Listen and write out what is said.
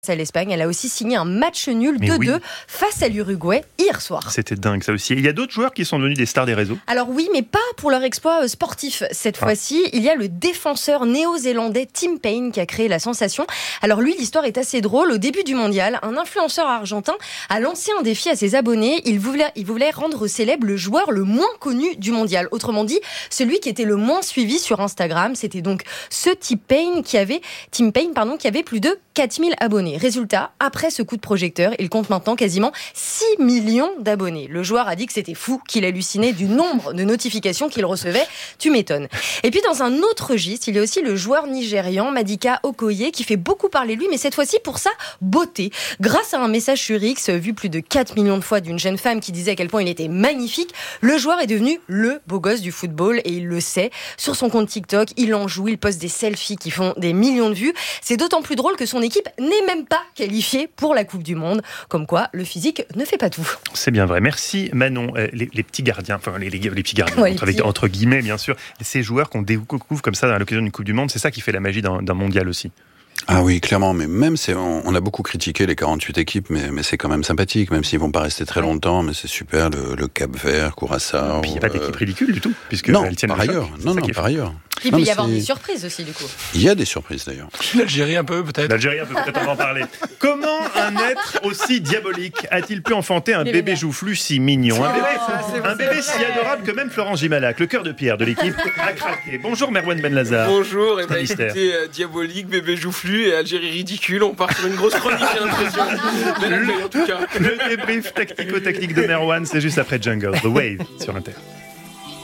à l'Espagne. Elle a aussi signé un match nul 2-2 face à l'Uruguay hier soir. C'était dingue ça aussi. Il y a d'autres joueurs qui sont devenus des stars des réseaux. Alors oui, mais pas pour leur exploit sportif cette fois-ci. Il y a le défenseur néo-zélandais Tim Payne qui a créé la sensation. Alors lui, l'histoire est assez drôle. Au début du mondial, un influenceur argentin a lancé un défi à ses abonnés. Il voulait rendre célèbre le joueur le moins connu du mondial. Autrement dit, celui qui était le moins suivi sur Instagram. C'était donc ce Tim Payne qui avait plus de 4000 abonnés. Résultat, après ce coup de projecteur, il compte maintenant quasiment 6 millions d'abonnés. Le joueur a dit que c'était fou, qu'il hallucinait du nombre de notifications qu'il recevait. Tu m'étonnes. Et puis dans un autre registre, il y a aussi le joueur nigérian Madika Okoye qui fait beaucoup parler de lui, mais cette fois-ci pour sa beauté. Grâce à un message sur X vu plus de 4 millions de fois d'une jeune femme qui disait à quel point il était magnifique, le joueur est devenu le beau gosse du football et il le sait. Sur son compte TikTok, il en joue, il poste des selfies qui font des millions de vues. C'est d'autant plus drôle que son équipe n'est même pas qualifiée pour la Coupe du Monde. Comme quoi, le physique ne fait pas tout. C'est bien vrai. Merci Manon. Les petits gardiens, enfin les petits gardiens, entre guillemets bien sûr, ces joueurs qu'on découvre comme ça à l'occasion d'une Coupe du Monde, c'est ça qui fait la magie d'un mondial aussi. Ah oui, clairement, mais même on a beaucoup critiqué les 48 équipes, mais c'est quand même sympathique, même s'ils vont pas rester très longtemps, mais c'est super, le Cap-Vert, Curaçao. Et puis il n'y a pas d'équipe ridicule du tout, puisque non, elles tiennent par ailleurs. Non, par ailleurs. Il peut y avoir des surprises aussi, du coup. Il y a des surprises, d'ailleurs. L'Algérie un peu, peut-être. On va en parler. Comment un être aussi diabolique a-t-il pu enfanter un bébé joufflu si mignon ? Un bébé si adorable que même Florence Gimalac, le cœur de pierre de l'équipe, a craqué. Bonjour Merwan Benlazar. Bonjour, et écoutez, diabolique, bébé joufflu et Algérie ridicule, on part sur une grosse chronique, j'ai l'impression. Mais en tout cas. Le débrief tactico-tactique de Merwan, c'est juste après Jungle, The Wave, sur Inter.